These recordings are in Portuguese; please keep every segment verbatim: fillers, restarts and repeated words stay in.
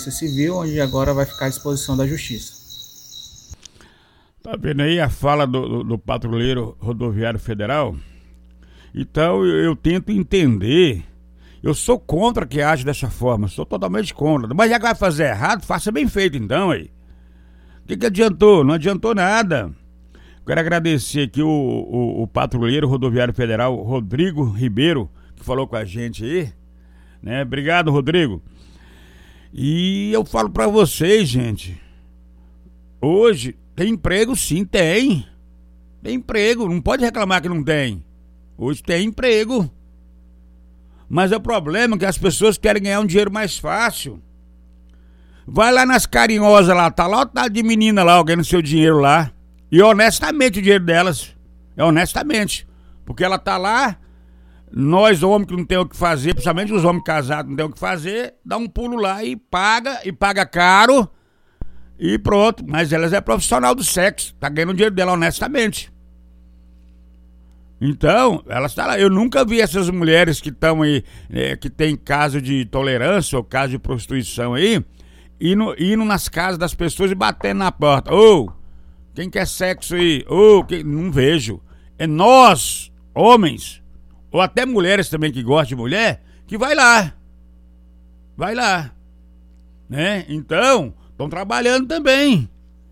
Civil, onde agora vai ficar à disposição da Justiça. Tá vendo aí a fala do, do, do patrulheiro rodoviário federal? Então eu, eu tento entender. Eu sou contra que age dessa forma, sou totalmente contra. Mas já que vai fazer errado, faça bem feito então aí. O que, que adiantou? Não adiantou nada. Quero agradecer aqui o, o, o patrulheiro rodoviário federal Rodrigo Ribeiro, que falou com a gente aí, né? Obrigado, Rodrigo. E eu falo pra vocês, gente, hoje tem emprego, sim, tem. Tem emprego, não pode reclamar que não tem. Hoje tem emprego. Mas é o problema que as pessoas querem ganhar um dinheiro mais fácil. Vai lá nas carinhosas lá, tá lá tá de menina lá, ganhando seu dinheiro lá. E honestamente o dinheiro delas. É honestamente. Porque ela tá lá, nós homens que não tem o que fazer, principalmente os homens casados não tem o que fazer, dá um pulo lá e paga, e paga caro, e pronto. Mas elas é profissional do sexo, tá ganhando o dinheiro dela honestamente. Então, elas tá lá. Eu nunca vi essas mulheres que estão aí, é, que tem caso de tolerância ou caso de prostituição aí, indo, indo nas casas das pessoas e batendo na porta. Ô, oh, quem quer sexo aí? Ô, oh, quem... não vejo. É nós, homens, ou até mulheres também que gostam de mulher, que vai lá. Vai lá. Né? Então, estão trabalhando também.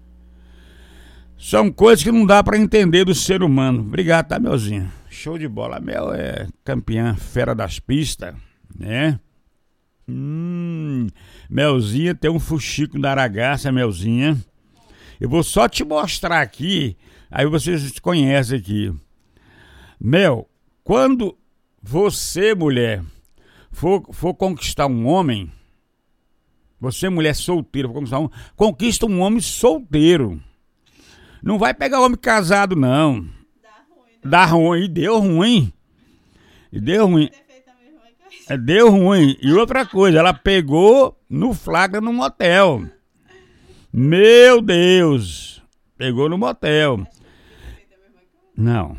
São coisas que não dá pra entender do ser humano. Obrigado, tá, Melzinha? Show de bola. A Mel é campeã fera das pistas, né? Hum, Melzinha tem um fuxico da aragaça, Melzinha. Eu vou só te mostrar aqui, aí vocês conhecem aqui. Mel, quando você, mulher, for, for conquistar um homem, você, mulher solteira, for conquistar um, conquista um homem solteiro. Não vai pegar homem casado, não. Dá ruim. Né? Dá ruim. E deu ruim. E deu ruim. É, deu ruim. E outra coisa, ela pegou no flagra no motel. Meu Deus. Pegou no motel. Não.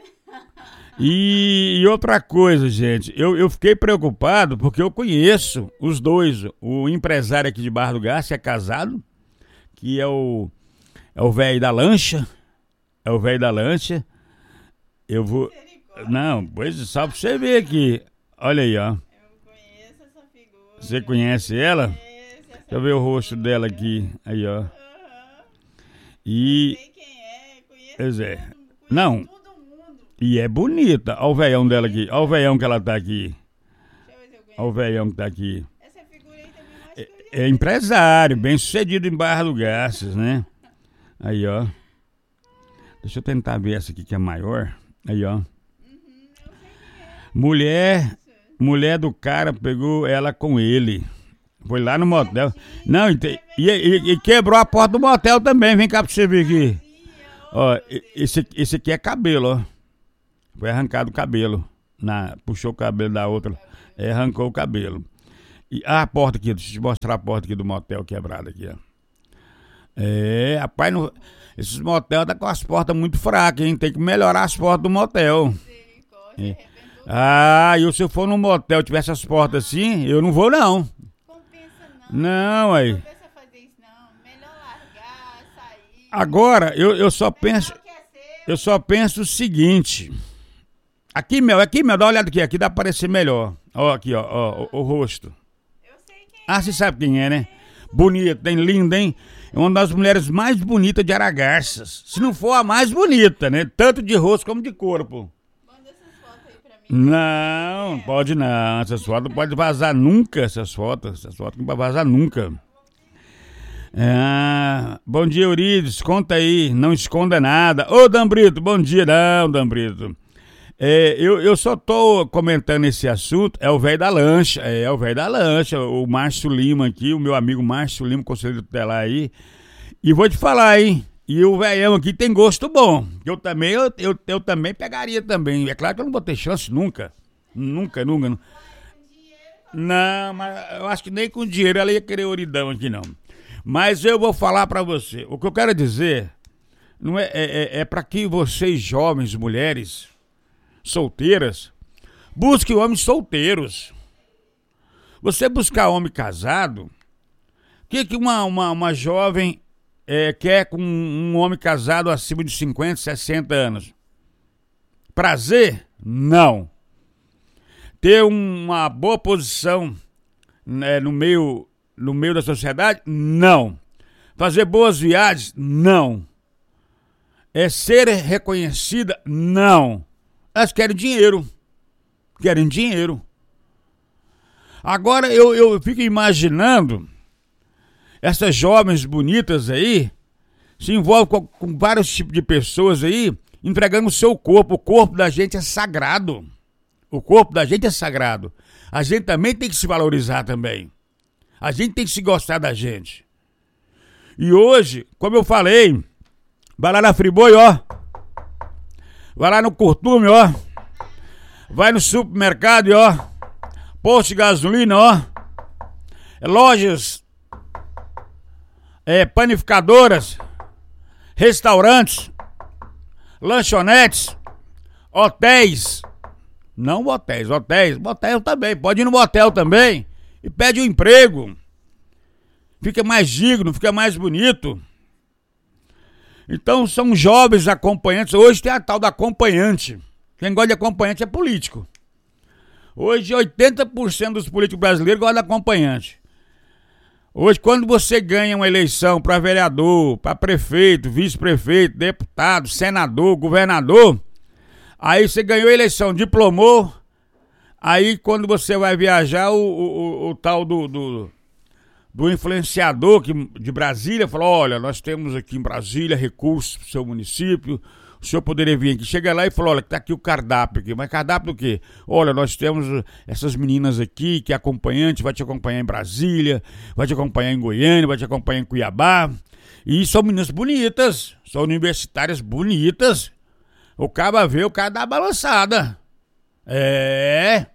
E, e outra coisa, gente. Eu, eu fiquei preocupado porque eu conheço os dois. O empresário aqui de Barra do Garça é casado, que é o... É o velho da lancha. É o velho da lancha. Eu vou... Não, pois só pra você ver aqui. Olha aí, ó. Eu conheço essa figura. Você conhece ela? Conheço. Deixa eu ver o rosto dela aqui. Aí, ó. Uhum. E... Eu sei quem é. Conheço pois é. Todo, não. Todo mundo. E é bonita. Olha o velhão dela aqui. Olha o velhão que ela tá aqui. Deixa eu ver se eu conheço. Olha o velhão que tá aqui. Essa figura aí também mais é, é empresário, bem sucedido em Barra do Garças, né? Aí, ó. Deixa eu tentar ver essa aqui que é maior. Aí, ó. Uhum, mulher, mulher do cara pegou ela com ele. Foi lá no motel. Não, e, e, e quebrou a porta do motel também. Vem cá pra você ver aqui. Ó, esse, esse aqui é cabelo, ó. Foi arrancado o cabelo. Na, puxou o cabelo da outra. É, arrancou o cabelo. E ah, a porta aqui, deixa eu te mostrar a porta aqui do motel quebrada aqui, ó. É, rapaz, não, esses motéis tá com as portas muito fracas, hein? Tem que melhorar as portas do motel. É. Ah, e se eu for num motel e tivesse as portas assim, eu não vou não. Compensa não. Não, aí. Compensa fazer isso não. Melhor largar, sair. Agora, eu, eu só penso. Eu só penso o seguinte. Aqui, Mel, aqui, Mel, dá uma olhada aqui, aqui dá pra aparecer melhor. Ó, aqui, ó, ó, o, o rosto. Eu sei quem é. Ah, você sabe quem é, né? Bonita, hein? Linda, hein? É uma das mulheres mais bonitas de Aragarças. Se não for a mais bonita, né? Tanto de rosto como de corpo. Manda essas fotos aí pra mim. Não, pode não. Essas fotos não podem vazar nunca. Essas fotos. Essas fotos não podem vazar nunca. Ah, bom dia, Eurides. Conta aí. Não esconda nada. Ô, Dambrito, bom dia. Não, Dambrito. É, eu, eu só tô comentando esse assunto, é o velho da lancha, é, é o velho da lancha, o Márcio Lima aqui, o meu amigo Márcio Lima, conselheiro tutelar aí, e vou te falar, hein, e o velhão aqui tem gosto bom, eu também, eu, eu, eu também pegaria também, é claro que eu não vou ter chance nunca, nunca, nunca, não, mas eu acho que nem com dinheiro ela ia querer ouridão aqui não, mas eu vou falar pra você, o que eu quero dizer, não é, é, é, é pra que vocês jovens, mulheres, solteiras, busque homens solteiros. Você buscar homem casado que, que uma, uma, uma jovem é, quer com um homem casado acima de cinquenta, sessenta anos? Prazer? Não. Ter uma boa posição, né, no meio, no meio da sociedade? Não. Fazer boas viagens? Não. É ser reconhecida? Não. Elas querem dinheiro. Querem dinheiro. Agora eu, eu fico imaginando essas jovens bonitas aí se envolvem com, com vários tipos de pessoas aí entregando o seu corpo. O corpo da gente é sagrado. O corpo da gente é sagrado. A gente também tem que se valorizar também. A gente tem que se gostar da gente. E hoje, como eu falei, vai lá na Friboi, ó. Vai lá no Curtume, ó. Vai no supermercado, ó. Posto de gasolina, ó. Lojas, é, panificadoras, restaurantes, lanchonetes, hotéis. Não hotéis, hotéis. Motel também. Pode ir no motel também e pede um emprego. Fica mais digno, fica mais bonito. Então são jovens acompanhantes. Hoje tem a tal da acompanhante. Quem gosta de acompanhante é político. Hoje oitenta por cento dos políticos brasileiros gostam de acompanhante. Hoje, quando você ganha uma eleição para vereador, para prefeito, vice-prefeito, deputado, senador, governador, aí você ganhou a eleição, diplomou, aí quando você vai viajar, o, o, o, o tal do, do, do influenciador que, de Brasília falou, olha, nós temos aqui em Brasília recursos para o seu município, o senhor poderia vir aqui. Chega lá e falou, olha, tá aqui o cardápio aqui. Mas cardápio do quê? Olha, nós temos essas meninas aqui, que é acompanhante, vai te acompanhar em Brasília, vai te acompanhar em Goiânia, vai te acompanhar em Cuiabá. E são meninas bonitas, são universitárias bonitas. O cara vê, o cara dá uma balançada. É.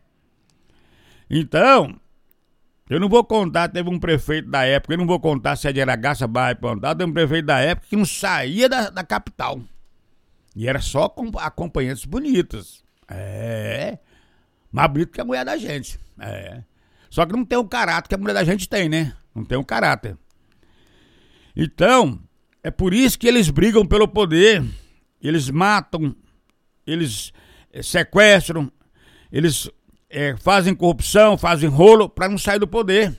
Então, eu não vou contar, teve um prefeito da época, eu não vou contar se é de Aragaça, Barra e Pontal, teve um prefeito da época que não saía da, da capital. E era só com acompanhantes bonitas. É. Mais bonito que a mulher da gente. É. Só que não tem o caráter que a mulher da gente tem, né? Não tem o caráter. Então, é por isso que eles brigam pelo poder. Eles matam, eles é, sequestram, eles é, fazem corrupção, fazem rolo para não sair do poder.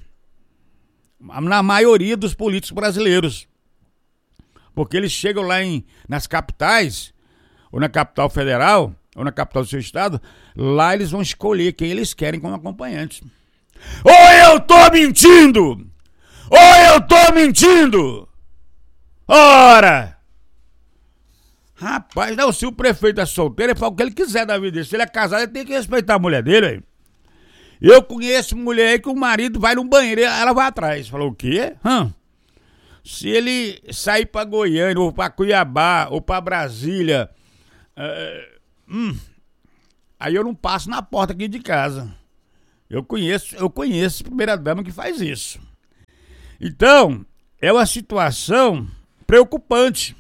Na maioria dos políticos brasileiros. Porque eles chegam lá em, nas capitais, ou na capital federal, ou na capital do seu estado, lá eles vão escolher quem eles querem como acompanhante. Ou eu tô mentindo! Ou eu tô mentindo! Ora! Rapaz, não, se o prefeito é solteiro, ele fala o que ele quiser da vida dele. Se ele é casado, ele tem que respeitar a mulher dele, aí. Eu conheço mulher aí que o marido vai no banheiro, ela vai atrás. Falou, o quê? Hã? Se ele sair pra Goiânia, ou pra Cuiabá, ou pra Brasília, uh, hum, aí eu não passo na porta aqui de casa. Eu conheço, eu conheço a primeira dama que faz isso. Então, é uma situação preocupante.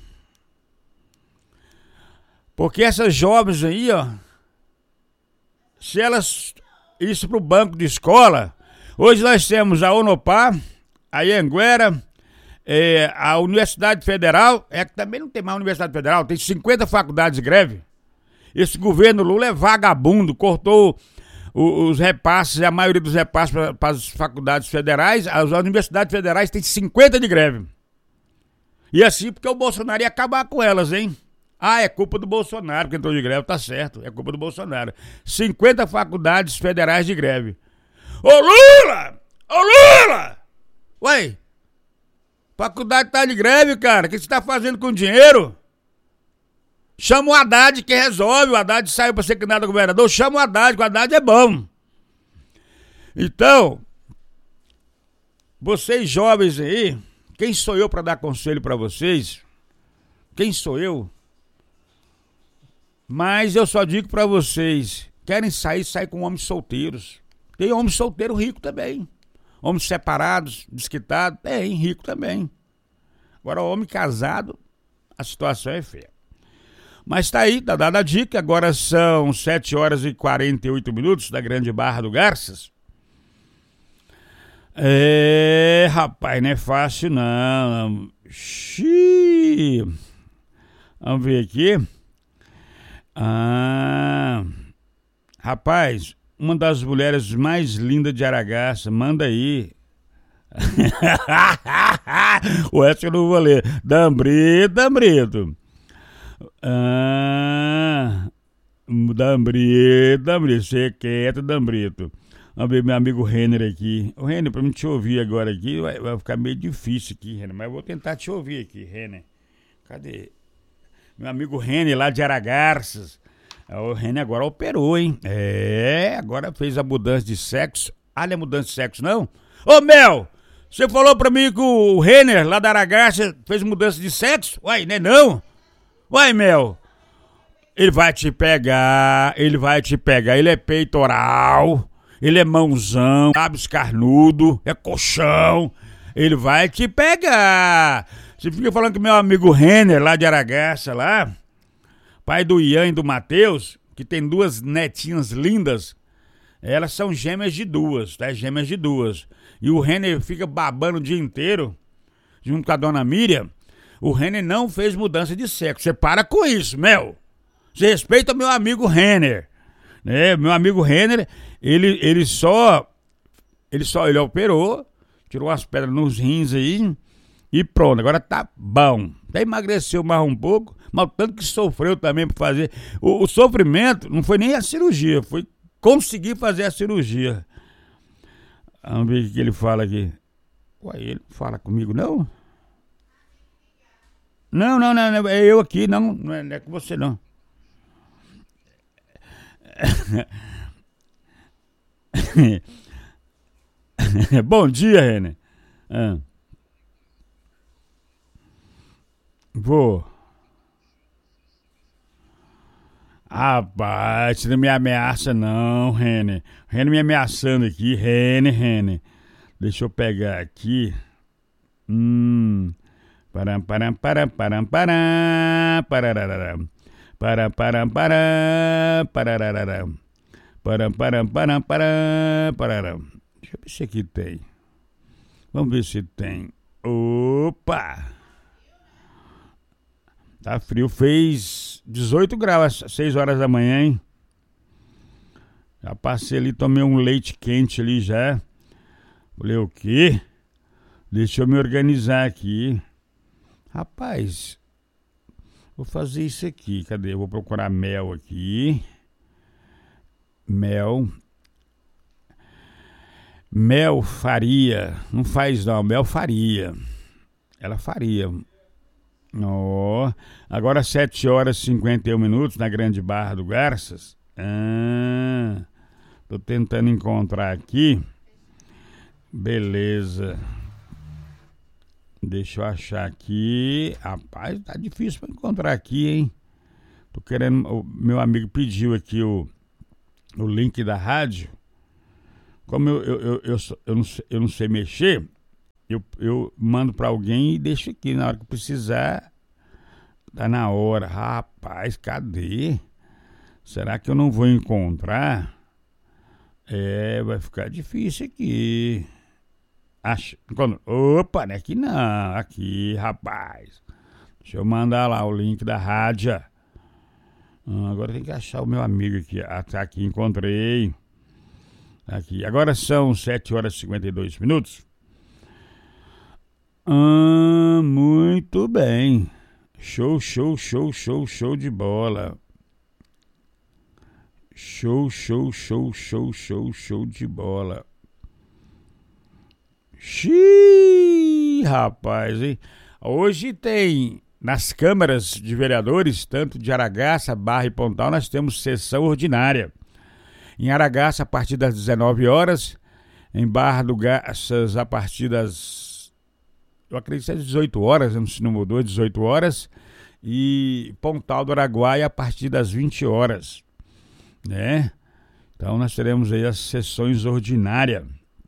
Porque essas jovens aí, ó, se elas isso pro banco de escola, hoje nós temos a Unopar, a Anhanguera, é, a Universidade Federal, é que também não tem mais Universidade Federal, tem cinquenta faculdades de greve. Esse governo Lula é vagabundo, cortou o, os repasses, a maioria dos repasses para as faculdades federais, as universidades federais têm cinquenta de greve. E assim porque o Bolsonaro ia acabar com elas, hein? Ah, é culpa do Bolsonaro que entrou de greve, tá certo, é culpa do Bolsonaro. cinquenta faculdades federais de greve. Ô Lula! Ô Lula! Ué, faculdade tá de greve, cara, o que você tá fazendo com o dinheiro? Chama o Haddad que resolve, o Haddad saiu pra ser candidato a governador, chama o Haddad, que o Haddad é bom. Então, vocês jovens aí, quem sou eu pra dar conselho pra vocês? Quem sou eu? Mas eu só digo pra vocês, querem sair, sai com homens solteiros. Tem homem solteiro rico também. Homens separados, desquitados, tem rico também. Agora, homem casado, a situação é feia. Mas tá aí, tá dada a dica. Agora são sete horas e quarenta e oito minutos da Grande Barra do Garças. É, rapaz, não é fácil não. Xiii. Vamos ver aqui. Ah, rapaz, uma das mulheres mais lindas de Aragaça, manda aí. O resto eu não vou ler. Dambrito, Dambrito. Ah, Dambrito, Dambrito. Você é quieto, Dambrito. Vamos ver meu amigo Renner aqui. Ô Renner, pra mim te ouvir agora aqui, vai, vai ficar meio difícil aqui, Renner. Mas eu vou tentar te ouvir aqui, Renner. Cadê? Meu amigo Renner lá de Aragarças. O Renner agora operou, hein? É, agora fez a mudança de sexo. Ah, não é mudança de sexo, não? Ô, Mel! Você falou pra mim que o Renner, lá da Aragarça, fez mudança de sexo? Uai, não é não? Uai, Mel! Ele vai te pegar, ele vai te pegar. Ele é peitoral, ele é mãozão, lábios carnudo, é colchão. Ele vai te pegar. Você fica falando que meu amigo Renner, lá de Aragarça, lá, pai do Ian e do Matheus, que tem duas netinhas lindas, elas são gêmeas de duas, tá? Gêmeas de duas. E o Renner fica babando o dia inteiro, junto com a dona Miriam. O Renner não fez mudança de sexo. Você para com isso, Mel. Você respeita meu amigo Renner. Né? Meu amigo Renner, ele, ele só, ele só, ele operou, tirou as pedras nos rins aí e pronto. Agora tá bom. Até emagreceu mais um pouco, mas o tanto que sofreu também pra fazer. O, o sofrimento não foi nem a cirurgia, foi conseguir fazer a cirurgia. Vamos ver o que ele fala aqui. Ué, ele fala comigo, não? Não, não, não, não, é eu aqui, não, não é, não é com você, não. Bom dia, Renner. Ah. Vou. Rapaz, você não me ameaça não, Renner. Renner me ameaçando aqui, Renner, Renner. Deixa eu pegar aqui. Hum. Param, param, param, param, param, parararam. Param, param, param, parararam. Param, param, param, param, pararam. Deixa eu ver se aqui tem. Vamos ver se tem. Opa! Tá frio, fez dezoito graus às seis horas da manhã, hein? Já passei ali, tomei um leite quente ali já. Falei, o quê? Deixa eu me organizar aqui. Rapaz, vou fazer isso aqui. Cadê? Eu vou procurar mel aqui. Mel. Mel faria. Não faz não, Mel faria. Ela faria. Oh, agora sete horas e cinquenta e um minutos na Grande Barra do Garças. Ah, tô tentando encontrar aqui. Beleza. Deixa eu achar aqui. Rapaz, tá difícil pra encontrar aqui, hein? Tô querendo. O meu amigo pediu aqui o, o link da rádio. Como eu, eu, eu, eu, eu, não, sei, eu não sei mexer. Eu, eu mando pra alguém e deixo aqui. Na hora que precisar, tá na hora. Rapaz, cadê? Será que eu não vou encontrar? É, vai ficar difícil aqui. Acho, quando, opa, não é aqui não. Aqui, rapaz. Deixa eu mandar lá o link da rádio. Ah, agora tem que achar o meu amigo aqui. Ah, tá aqui, encontrei. Aqui. Agora são sete horas e cinquenta e dois minutos. Ah, muito bem. Show, show, show, show, show de bola. Show, show, show, show, show, show de bola. Xiii, rapaz, hein? Hoje tem nas câmaras de vereadores, tanto de Aragaça, Barra e Pontal, nós temos sessão ordinária. Em Aragaça, a partir das dezenove horas. Em Barra do Garças, a partir das... eu acredito que é dezoito horas, se não mudou, dezoito horas. E Pontal do Araguaia, a partir das vinte horas. Né? Então, nós teremos aí as sessões ordinárias.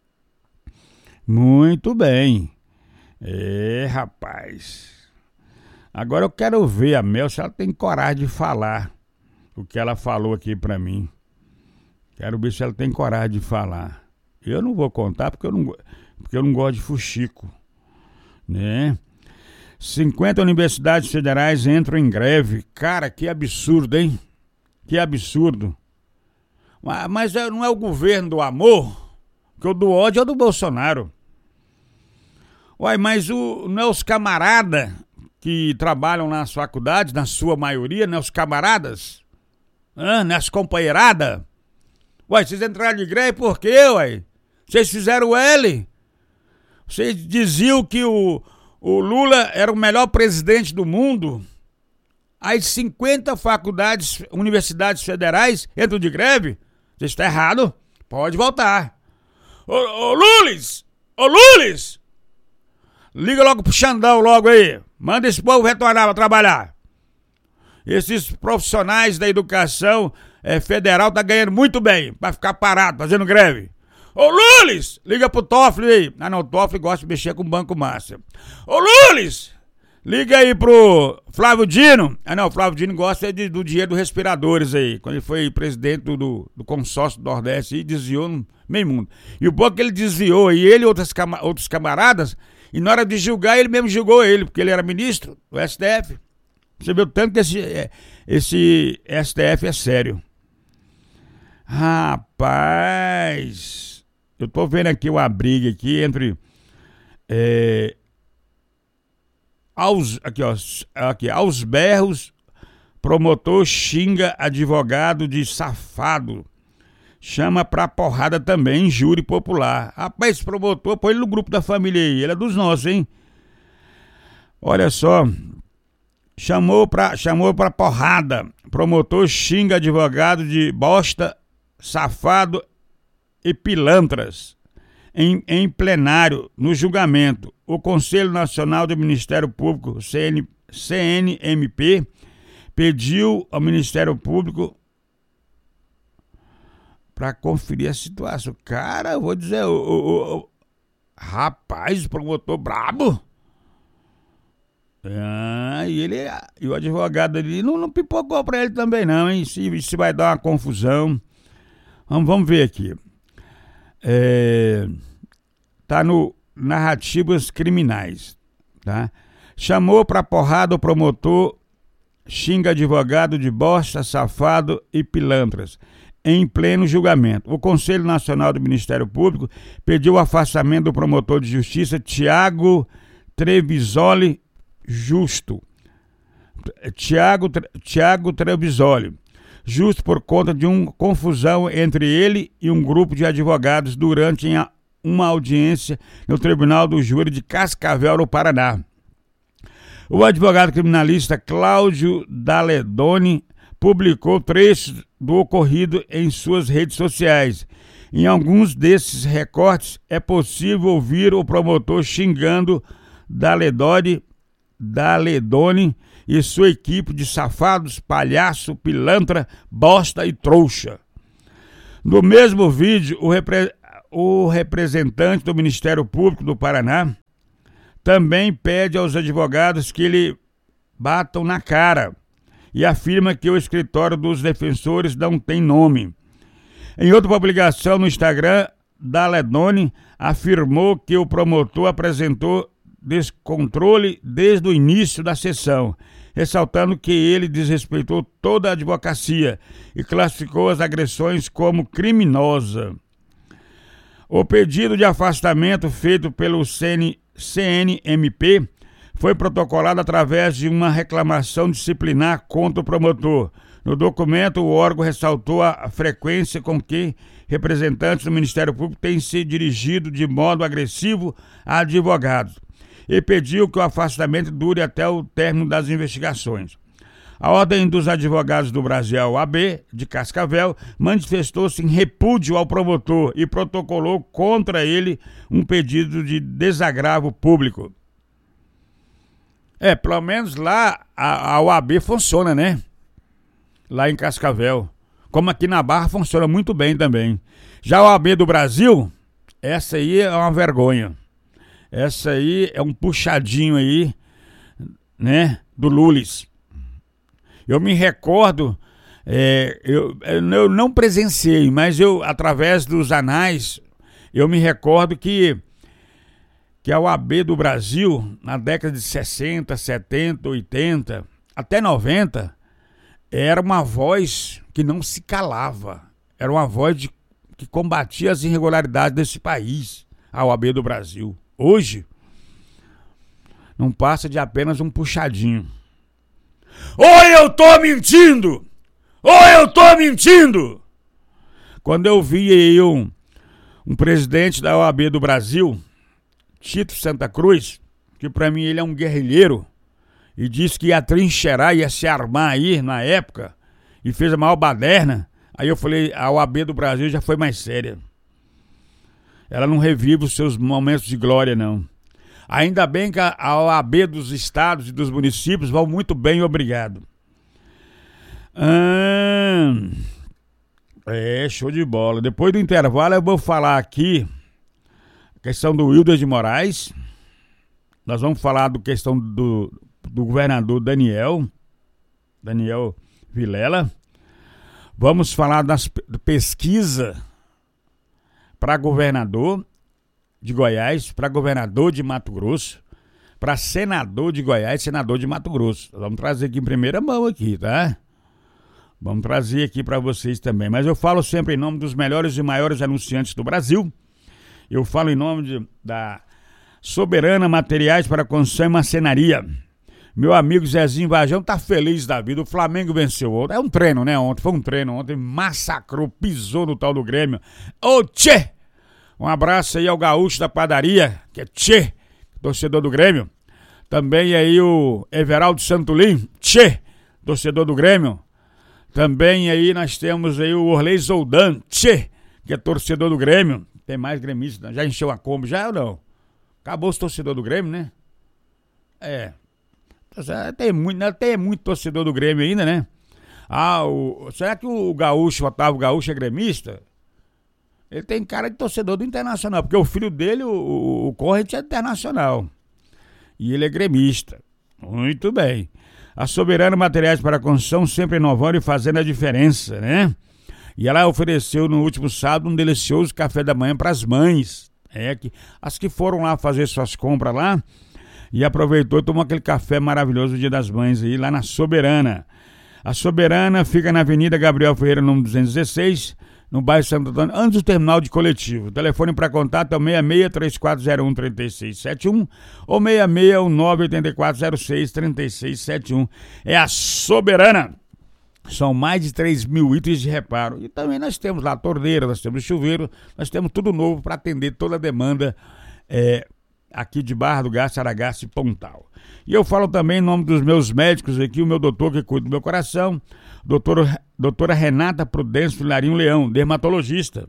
Muito bem. É, rapaz. Agora eu quero ver a Mel se ela tem coragem de falar o que ela falou aqui pra mim. Quero ver se ela tem coragem de falar. Eu não vou contar porque eu não, porque eu não gosto de fuxico, né? cinquenta universidades federais entram em greve. Cara, que absurdo, hein? Que absurdo. Mas não é o governo do amor, porque o do ódio é o do Bolsonaro. Uai, mas o, não é os camaradas que trabalham nas faculdades, na sua maioria, não é os camaradas? Ah, nas companheiradas? Uai, vocês entraram de greve por quê, uai? Vocês fizeram o L? Vocês diziam que o, o Lula era o melhor presidente do mundo? Aí cinquenta faculdades, universidades federais entram de greve? Você está errado? Pode voltar. Ô, ô Lulis! Ô Lulis! Liga logo pro Xandão logo aí. Manda esse povo retornar para trabalhar. Esses profissionais da educação é, federal tá ganhando muito bem para ficar parado, fazendo greve. Ô Lulis! Liga pro Toffoli aí. Ah não, o Toffoli gosta de mexer com o Banco Márcia. Ô Lulis! Liga aí pro Flávio Dino. Ah não, o Flávio Dino gosta de, do dinheiro dos respiradores aí. Quando ele foi presidente do, do, do consórcio do Nordeste e desviou no meio mundo. E o bom é que ele desviou, e ele e outros, cama, outros camaradas, e na hora de julgar, ele mesmo julgou ele, porque ele era ministro do S T F. Você viu tanto que esse, esse S T F é sério. Rapaz, eu tô vendo aqui uma briga aqui entre... É, Aos, aqui, ó, aqui, aos berros, promotor xinga advogado de safado. Chama pra porrada também, júri popular. Rapaz, esse promotor, põe ele no grupo da família aí. Ele é dos nossos, hein? Olha só. Chamou pra, chamou pra porrada. Promotor xinga advogado de bosta, safado e pilantras. Em, em plenário, no julgamento, o Conselho Nacional do Ministério Público, C N, C N M P, pediu ao Ministério Público para conferir a situação. Cara, eu vou dizer, o, o, o rapaz, o promotor brabo. Ah, e ele e o advogado ali não, não pipocou para ele também não, hein? Se, se vai dar uma confusão. Vamos, vamos ver aqui. É, tá no Narrativas Criminais, tá? Chamou pra porrada o promotor, xinga advogado de bosta, safado e pilantras em pleno julgamento. O Conselho Nacional do Ministério Público pediu o afastamento do promotor de justiça Tiago Trevisoli Justo. Tiago Tiago Trevisoli Justo por conta de uma confusão entre ele e um grupo de advogados durante uma audiência no Tribunal do Júri de Cascavel, no Paraná. O advogado criminalista Cláudio Daledoni publicou trechos do ocorrido em suas redes sociais. Em alguns desses recortes é possível ouvir o promotor xingando Daledoni, Daledoni e sua equipe de safados, palhaço, pilantra, bosta e trouxa. No mesmo vídeo, o, repre... o representante do Ministério Público do Paraná também pede aos advogados que lhe batam na cara e afirma que o escritório dos defensores não tem nome. Em outra publicação no Instagram, Daledoni afirmou que o promotor apresentou descontrole desde o início da sessão, ressaltando que ele desrespeitou toda a advocacia e classificou as agressões como criminosa. O pedido de afastamento feito pelo C N M P foi protocolado através de uma reclamação disciplinar contra o promotor. No documento, o órgão ressaltou a frequência com que representantes do Ministério Público têm se dirigido de modo agressivo a advogados e pediu que o afastamento dure até o término das investigações. A Ordem dos Advogados do Brasil, A B, de Cascavel, manifestou-se em repúdio ao promotor e protocolou contra ele um pedido de desagravo público. É, pelo menos lá a, a O A B funciona, né? Lá em Cascavel. Como aqui na Barra funciona muito bem também. Já a O A B do Brasil, essa aí é uma vergonha. Essa aí é um puxadinho aí, né, do Lulis. Eu me recordo, é, eu, eu não presenciei, mas eu, através dos anais, eu me recordo que que a O A B do Brasil, na década de sessenta, setenta, oitenta, até noventa, era uma voz que não se calava. Era uma voz de, que combatia as irregularidades desse país, a O A B do Brasil. Hoje, não passa de apenas um puxadinho. Ou eu tô mentindo! Ou eu tô mentindo! Quando eu vi aí um, um presidente da O A B do Brasil, Tito Santa Cruz, que pra mim ele é um guerrilheiro, e disse que ia trincheirar, ia se armar aí na época, e fez a maior baderna, aí eu falei, a O A B do Brasil já foi mais séria. Ela não revive os seus momentos de glória, não. Ainda bem que a O A B dos estados e dos municípios vão muito bem, obrigado. Ah, é, show de bola. Depois do intervalo eu vou falar aqui a questão do Wilder de Moraes. Nós vamos falar da questão do, do governador Daniel, Daniel Vilela. Vamos falar das pesquisa para governador de Goiás, para governador de Mato Grosso, para senador de Goiás, senador de Mato Grosso. Vamos trazer aqui em primeira mão aqui, tá? Vamos trazer aqui para vocês também. Mas eu falo sempre em nome dos melhores e maiores anunciantes do Brasil. Eu falo em nome de, da Soberana Materiais para Construção e Marcenaria. Meu amigo Zezinho Vajão tá feliz da vida. O Flamengo venceu ontem. É um treino, né? Ontem foi um treino. Ontem massacrou, pisou no tal do Grêmio. Ô, tchê! Um abraço aí ao Gaúcho da Padaria, que é tchê, torcedor do Grêmio. Também aí o Everaldo Santolim, tchê, torcedor do Grêmio. Também aí nós temos aí o Orley Zoldan, tchê, que é torcedor do Grêmio. Tem mais gremista, já encheu a Kombi, já ou não? Acabou os torcedores do Grêmio, né? É. Tem muito, tem muito torcedor do Grêmio ainda, né? Ah, o, será que o Gaúcho, o Otávio Gaúcho é gremista? Ele tem cara de torcedor do Internacional, porque o filho dele, o, o Corrente, é internacional. E ele é gremista. Muito bem. A Soberana Materiais para Construção, sempre inovando e fazendo a diferença, né? E ela ofereceu no último sábado um delicioso café da manhã para as mães. É, que, as que foram lá fazer suas compras lá e aproveitou e tomou aquele café maravilhoso no Dia das Mães aí, lá na Soberana. A Soberana fica na Avenida Gabriel Ferreira, número duzentos e dezesseis, no bairro Santo Antônio, antes do terminal de coletivo. O telefone para contato é o seis seis, três quatro zero um, três seis sete um ou seis seis, nove oito quatro zero seis, três seis sete um. É a Soberana. São mais de três mil itens de reparo. E também nós temos lá torneira, nós temos chuveiro, nós temos tudo novo para atender toda a demanda é, aqui de Barra do Garça, Aragaça e Pontal. E eu falo também em nome dos meus médicos aqui, o meu doutor que cuida do meu coração, doutor, doutora Renata Prudêncio Vilarinho Leão, dermatologista.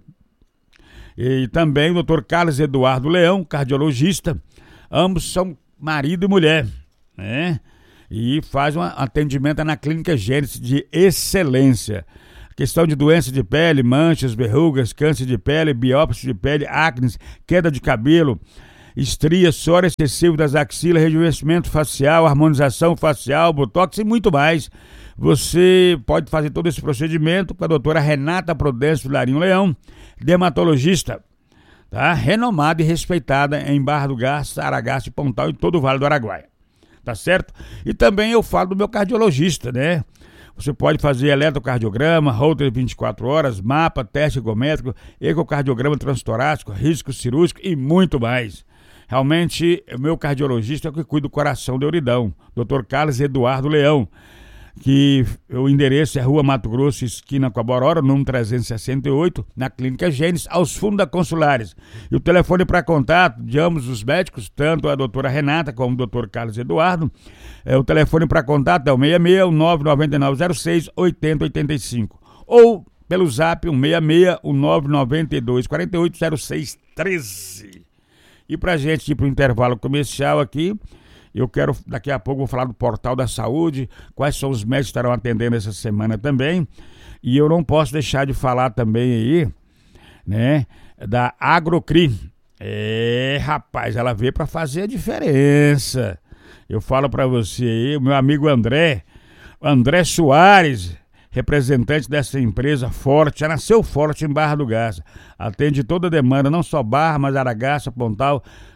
E também o doutor Carlos Eduardo Leão, cardiologista. Ambos são marido e mulher, né? E faz um atendimento na Clínica Gênesis de excelência. Questão de doença de pele, manchas, verrugas, câncer de pele, biópsia de pele, acne, queda de cabelo, estrias, suor excessivo das axilas, rejuvenescimento facial, harmonização facial, botox e muito mais. Você pode fazer todo esse procedimento com a doutora Renata Prudêncio Vilarinho Leão, dermatologista, tá? Renomada e respeitada em Barra do Garça, Aragaça e Pontal e todo o Vale do Araguaia. Tá certo? E também eu falo do meu cardiologista, né? Você pode fazer eletrocardiograma, Holter vinte e quatro horas, mapa, teste ergométrico, ecocardiograma transtorácico, risco cirúrgico e muito mais. Realmente, o meu cardiologista é o que cuida do coração de Ouridão, doutor Carlos Eduardo Leão, que o endereço é Rua Mato Grosso, esquina com a Borora, número trezentos e sessenta e oito, na Clínica Gênesis, aos fundos da Consulares. E o telefone para contato de ambos os médicos, tanto a doutora Renata como o doutor Carlos Eduardo, é, o telefone para contato é o seis seis, nove nove nove zero seis, oito zero oito cinco. Ou pelo zap, um seis seis, nove nove dois, quatro oito zero seis um três. E pra gente ir pro intervalo comercial aqui, eu quero, daqui a pouco, vou falar do Portal da Saúde, quais são os médicos que estarão atendendo essa semana também. E eu não posso deixar de falar também aí, né, da Agrocri. É, rapaz, ela veio para fazer a diferença. Eu falo para você aí, o meu amigo André, André Soares, representante dessa empresa forte, já nasceu forte em Barra do Garça. Atende toda a demanda, não só Barra, mas Aragaça, Pontal,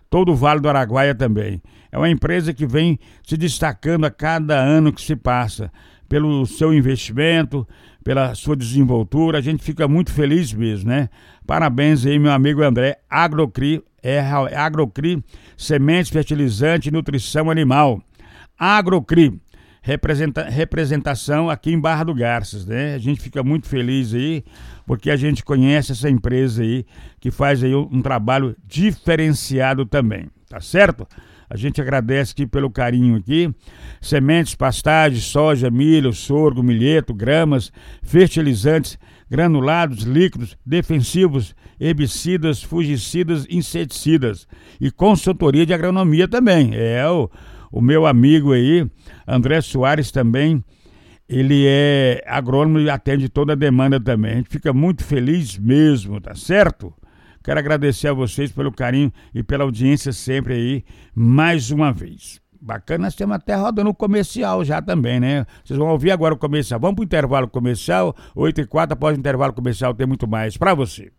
todo o Vale do Araguaia também. É uma empresa que vem se destacando a cada ano que se passa, pelo seu investimento, pela sua desenvoltura. A gente fica muito feliz mesmo, né? Parabéns aí, meu amigo André. Agrocri, é Agrocri, sementes, fertilizante e nutrição animal. Agrocri, representa, representação aqui em Barra do Garças, né? A gente fica muito feliz aí, porque a gente conhece essa empresa aí, que faz aí um, um trabalho diferenciado também, tá certo? A gente agradece aqui pelo carinho aqui. Sementes, pastagens, soja, milho, sorgo, milheto, gramas, fertilizantes, granulados, líquidos, defensivos, herbicidas, fungicidas, inseticidas e consultoria de agronomia também. É o, o meu amigo aí, André Soares também, ele é agrônomo e atende toda a demanda também. A gente fica muito feliz mesmo, tá certo? Quero agradecer a vocês pelo carinho e pela audiência sempre aí, mais uma vez. Bacana, nós temos até rodando o comercial já também, né? Vocês vão ouvir agora o comercial. Vamos para o intervalo comercial, oito e quatro, após o intervalo comercial tem muito mais para você.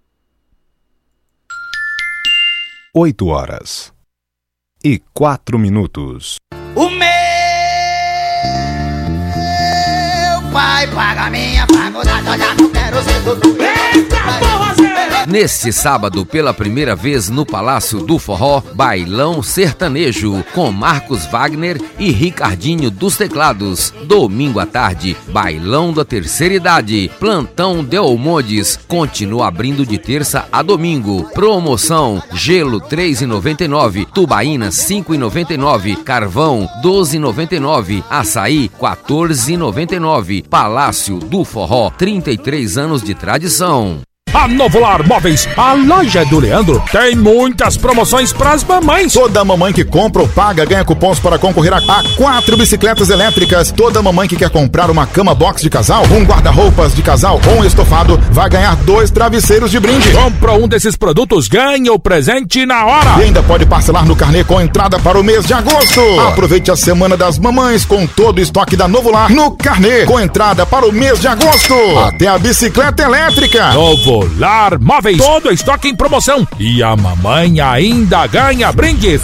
oito horas e quatro minutos. O meu pai paga minha faculdade, já não quero ser doutor. Eita porra, Zé! Neste sábado, pela primeira vez no Palácio do Forró, Bailão Sertanejo, com Marcos Wagner e Ricardinho dos Teclados. Domingo à tarde, Bailão da Terceira Idade, Plantão Delmondes, continua abrindo de terça a domingo. Promoção, gelo três reais e noventa e nove centavos, tubaína cinco reais e noventa e nove centavos, carvão doze reais e noventa e nove centavos, açaí quatorze reais e noventa e nove centavos. Palácio do Forró, trinta e três anos de tradição. A Novolar Móveis, a loja do Leandro, tem muitas promoções pras mamães. Toda mamãe que compra ou paga ganha cupons para concorrer a quatro bicicletas elétricas. Toda mamãe que quer comprar uma cama box de casal, um guarda-roupas de casal ou um estofado, vai ganhar dois travesseiros de brinde. Compra um desses produtos, ganha o presente na hora. E ainda pode parcelar no carnê com entrada para o mês de agosto. Aproveite a Semana das Mamães com todo o estoque da Novolar no carnê, com entrada para o mês de agosto. Até a bicicleta elétrica. Novo Lar Móveis, todo estoque em promoção e a mamãe ainda ganha brindes.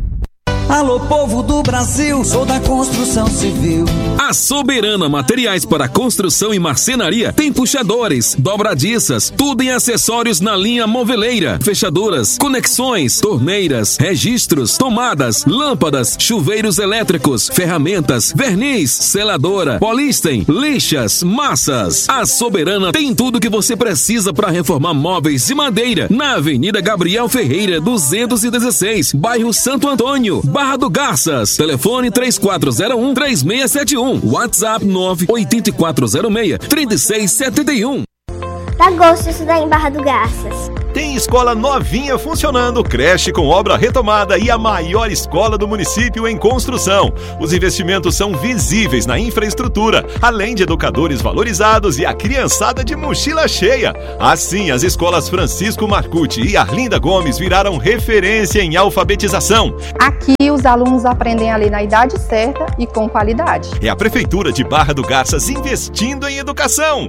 Alô, povo do Brasil, sou da construção civil. A Soberana Materiais para Construção e Marcenaria tem puxadores, dobradiças, tudo em acessórios na linha moveleira, fechaduras, conexões, torneiras, registros, tomadas, lâmpadas, chuveiros elétricos, ferramentas, verniz, seladora, polísten, lixas, massas. A Soberana tem tudo que você precisa para reformar móveis de madeira na Avenida Gabriel Ferreira, duzentos e dezesseis, bairro Santo Antônio, Barra do Garças. Telefone três quatro zero um, três seis sete um. WhatsApp nove oito quatro zero seis, três seis sete um. Dá gosto de estudar em Barra do Garças. Tem escola novinha funcionando, creche com obra retomada e a maior escola do município em construção. Os investimentos são visíveis na infraestrutura, além de educadores valorizados e a criançada de mochila cheia. Assim, as escolas Francisco Marcucci e Arlinda Gomes viraram referência em alfabetização. Aqui os alunos aprendem a ler na idade certa e com qualidade. É a Prefeitura de Barra do Garças investindo em educação.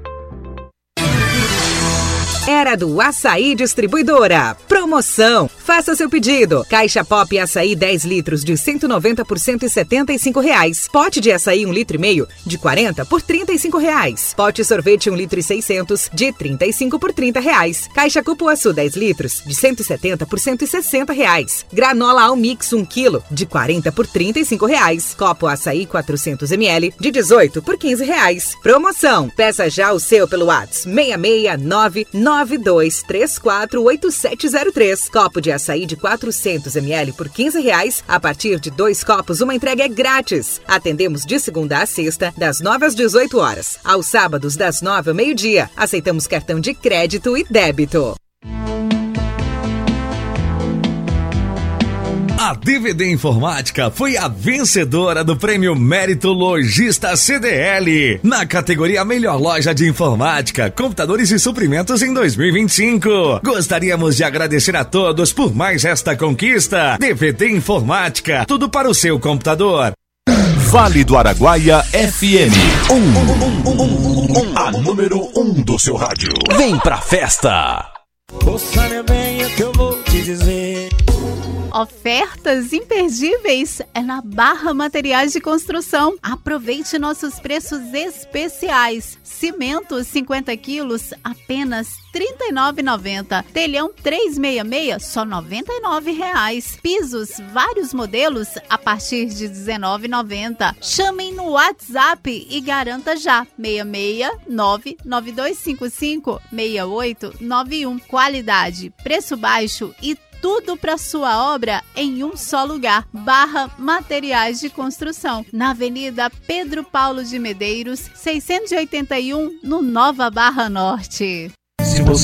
Era do Açaí Distribuidora. Promoção. Faça seu pedido. Caixa Pop Açaí dez litros de cento e noventa por cento e setenta e cinco reais. Pote de açaí um litro e meio de quarenta por trinta e cinco reais. Pote sorvete um litro e seiscentos de trinta e cinco por trinta reais. Caixa Cupuaçu dez litros de cento e setenta por cento e sessenta reais. Granola Almix um quilo de quarenta por trinta e cinco reais. Copo Açaí quatrocentos mililitros de dezoito por quinze reais. Promoção. Peça já o seu pelo WhatsApp seis seis nove nove dois três quatro oito sete zero três. Copo de açaí de quatrocentos mililitros por quinze reais. A partir de dois copos, uma entrega é grátis. Atendemos de segunda a sexta, das nove às dezoito horas. Aos sábados, das nove ao meio-dia. Aceitamos cartão de crédito e débito. A D V D Informática foi a vencedora do Prêmio Mérito Lojista C D L na categoria Melhor Loja de Informática, Computadores e Suprimentos em dois mil e vinte e cinco. Gostaríamos de agradecer a todos por mais esta conquista. D V D Informática, tudo para o seu computador. Vale do Araguaia F M um, um, um, um, um, a número um do seu rádio. Vem pra festa. Ouça bem o que eu vou te dizer. Ofertas imperdíveis é na Barra Materiais de Construção. Aproveite nossos preços especiais. Cimento cinquenta quilos, apenas trinta e nove reais e noventa centavos. Telhão trezentos e sessenta e seis, só noventa e nove reais. Pisos, vários modelos, a partir de dezenove reais e noventa centavos. Chamem no WhatsApp e garanta já. seis seis nove nove dois cinco cinco seis oito nove um. Qualidade, preço baixo e tudo para sua obra em um só lugar. Barra Materiais de Construção, na Avenida Pedro Paulo de Medeiros, seiscentos e oitenta e um, no Nova Barra Norte. Se você